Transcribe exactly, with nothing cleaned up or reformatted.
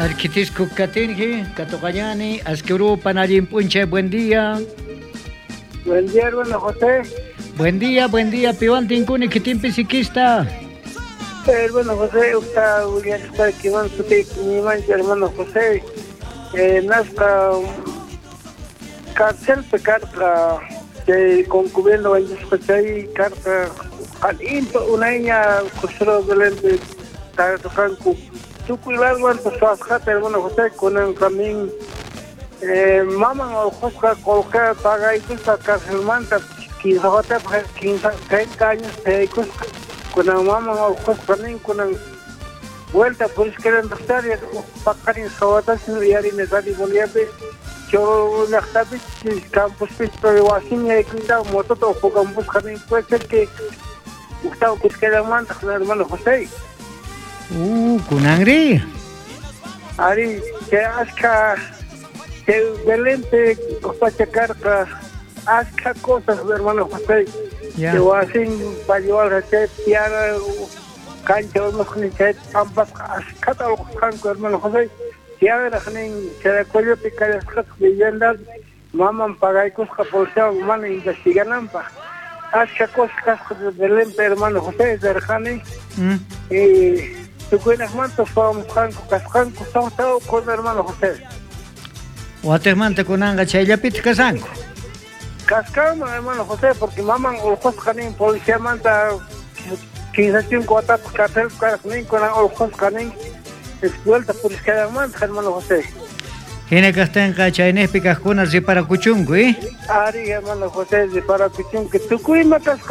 Arquitisco Catingi, Catocañani, Asqueru, Panayim Punche, buen día. Buen día, hermano José. Buen día, buen día, Piwan Tincuni, Kitimpi Siquista. Hermano José, usted William está aquí, man, usted mi mancha, hermano José. Nazca cárcel, carta, que concubiendo en discoteca, carta, al into, una niña, costero de lente, está tocando. Tú cuidar, man, pues vas a hermano José, con el camino. Mama, o José, colocar, paga y tú sacas el manta, quince horas, quince, treinta años, te con la mamá, o José, también con el vuelta, por eso quieren estar, y pagar en Sabatas, y ya en el Bolívar, yo la estaba en campus, pero así me he cuidado, moto, todo, porque buscan, puede ser que Gustavo, pues que la manta con el hermano José. Uh, con angry. Ari, que asca, que delente, para cartas, asca cosas, hermano José. Ya. Que va sin para llevar a hacer piara, cancha, no con que ambas asca todo canco, hermano José. Si a ver, se recuerda picar las viviendas, maman pagar cosas por ser humano investigan ampa. Asca cosas delente, hermano José, de Arjani. Y tú cuidas mantos para canco, cascanco, estamos todos con hermano José. Watermante con anga chaya pit casanco. Cascamos, hermano José, porque maman o los canin policía manta quince cinco ataques cartel canin con los canin es vuelta policía manta, hermano José. Tiene que estar en cacha en épicas cunas y para cuchungo, ¿eh? Ari, hermano José, de para cuchungo, que tú cuidas